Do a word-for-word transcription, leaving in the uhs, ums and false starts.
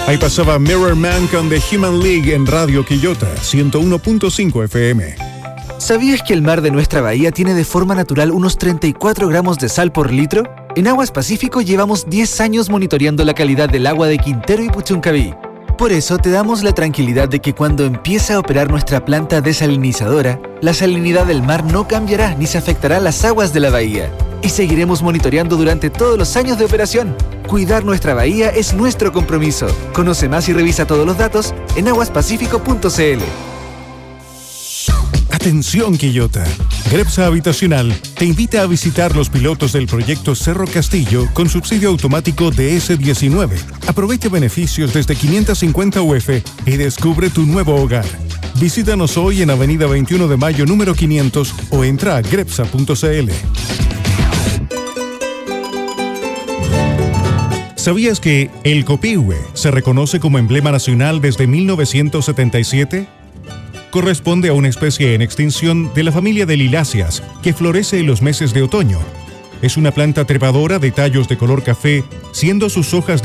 Ahí pasaba Mirror Man con The Human League en Radio Quillota, ciento uno punto cinco F M. ¿Sabías que el mar de nuestra bahía tiene de forma natural unos treinta y cuatro gramos de sal por litro? En Aguas Pacífico llevamos diez años monitoreando la calidad del agua de Quintero y Puchuncaví. Por eso te damos la tranquilidad de que cuando empiece a operar nuestra planta desalinizadora, la salinidad del mar no cambiará ni se afectará las aguas de la bahía. Y seguiremos monitoreando durante todos los años de operación. Cuidar nuestra bahía es nuestro compromiso. Conoce más y revisa todos los datos en aguas pacífico punto c l. Atención Quillota. Grepsa Habitacional te invita a visitar los pilotos del proyecto Cerro Castillo con subsidio automático de ese diecinueve. Aprovecha beneficios desde quinientos cincuenta U F y descubre tu nuevo hogar. Visítanos hoy en Avenida veintiuno de Mayo número quinientos o entra a grepsa punto c l. ¿Sabías que el copihue se reconoce como emblema nacional desde mil novecientos setenta y siete? Corresponde a una especie en extinción de la familia de liláceas que florece en los meses de otoño. Es una planta trepadora de tallos de color café, siendo sus hojas de